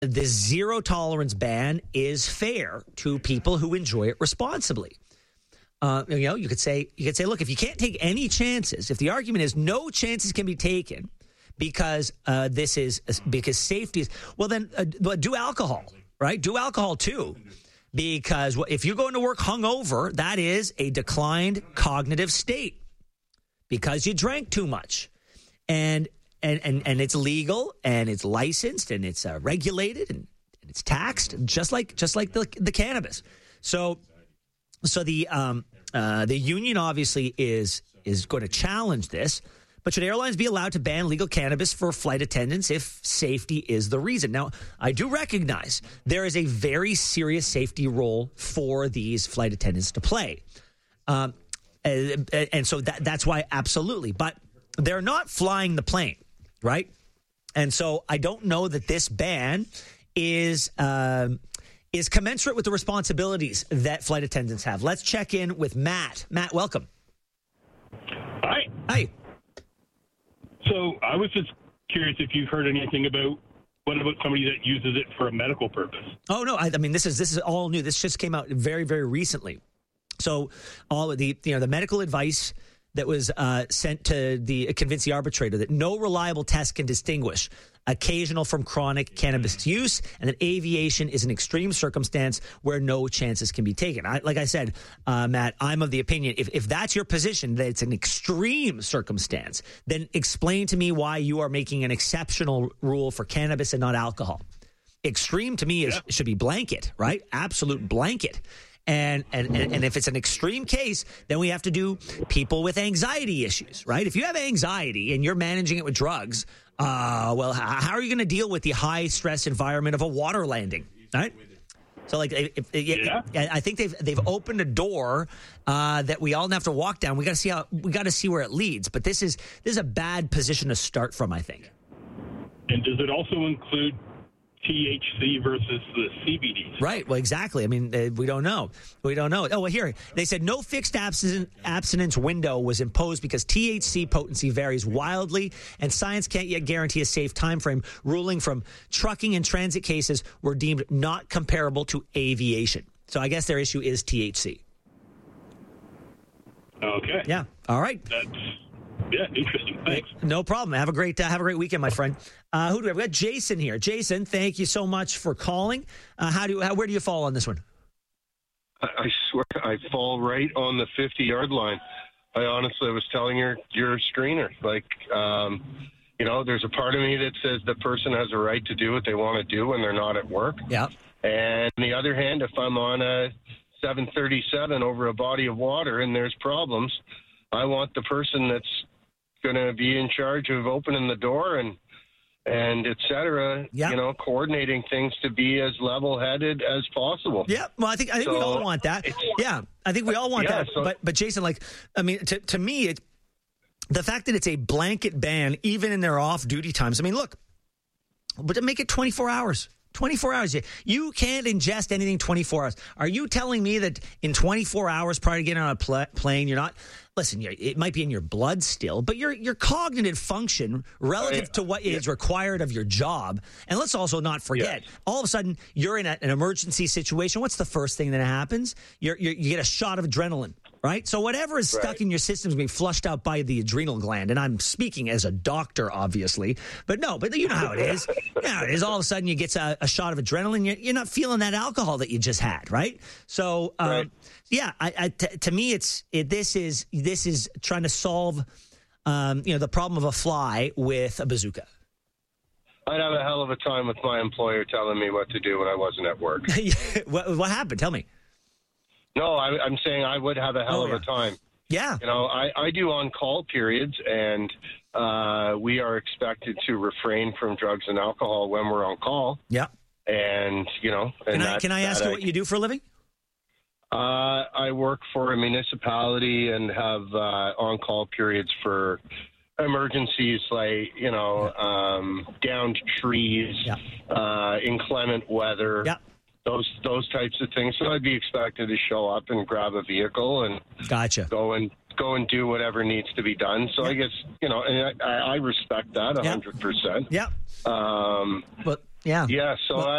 this zero tolerance ban is fair to people who enjoy it responsibly. You could say, look, if you can't take any chances, if the argument is no chances can be taken because because safety is, well, then do alcohol, right? Do alcohol too. Because if you're going to work hungover, that is a declined cognitive state because you drank too much. And it's legal and it's licensed and it's regulated and it's taxed just like the cannabis. So the union obviously is going to challenge this. But should airlines be allowed to ban legal cannabis for flight attendants if safety is the reason? Now, I do recognize there is a very serious safety role for these flight attendants to play. And so that's why absolutely. But they're not flying the plane, right? And so I don't know that this ban is commensurate with the responsibilities that flight attendants have. Let's check in with Matt. Matt, welcome. Hi. Hi. So I was just curious if you've heard anything about what about somebody that uses it for a medical purpose? Oh, no. I mean, this is all new. This just came out very, very recently. So all of the medical advice that was sent to convince the arbitrator that no reliable test can distinguish occasional from chronic cannabis use, and that aviation is an extreme circumstance where no chances can be taken. Like I said, Matt, I'm of the opinion, if that's your position, that it's an extreme circumstance, then explain to me why you are making an exceptional rule for cannabis and not alcohol. Extreme to me should be blanket, right? Absolute blanket. And if it's an extreme case, then we have to do people with anxiety issues, right? If you have anxiety and you're managing it with drugs, well, how are you going to deal with the high stress environment of a water landing, right? So, like, I think they've opened a door that we all have to walk down. We got to see where it leads. But this is a bad position to start from, I think. And does it also include THC versus the CBD? Right. Well, exactly. I mean, we don't know. Oh, well, here, they said no fixed abstinence window was imposed because THC potency varies wildly, and science can't yet guarantee a safe time frame. Ruling from trucking and transit cases were deemed not comparable to aviation. So I guess their issue is THC. Okay. Yeah. All right. Yeah, interesting. Thanks. No problem. Have a great weekend, my friend. Who do we have? We got Jason here. Jason, thank you so much for calling. Where do you fall on this one? I swear I fall right on the 50-yard line. I honestly was telling your screener, there's a part of me that says the person has a right to do what they want to do when they're not at work. Yeah. And on the other hand, if I'm on a 737 over a body of water and there's problems, I want the person that's going to be in charge of opening the door and et cetera, coordinating things to be as level-headed as possible. Yeah, well, I think we all want that. Yeah, I think we all want that. But Jason, to me, the fact that it's a blanket ban, even in their off-duty times, I mean, look, but to make it 24 hours. 24 hours. You can't ingest anything 24 hours. Are you telling me that in 24 hours prior to getting on a plane, you're not... Listen, it might be in your blood still, but your cognitive function relative to what is required of your job. And let's also not forget, all of a sudden, you're in an emergency situation. What's the first thing that happens? You get a shot of adrenaline, right? So whatever is stuck in your system is being flushed out by the adrenal gland. And I'm speaking as a doctor, obviously. But you know how it is. You know how it is. All of a sudden, you get a shot of adrenaline. You're not feeling that alcohol that you just had, right? So... to me, this is trying to solve, the problem of a fly with a bazooka. I'd have a hell of a time with my employer telling me what to do when I wasn't at work. What happened? Tell me. No, I'm saying I would have a hell of a time. Yeah. I do on-call periods, and we are expected to refrain from drugs and alcohol when we're on call. Yeah. And, Can I ask you what you do for a living? I work for a municipality and have on-call periods for emergencies like, downed trees, inclement weather, those types of things. So I'd be expected to show up and grab a vehicle and go and do whatever needs to be done. So I guess, and I respect that 100%. Yeah. Yeah. Yeah. So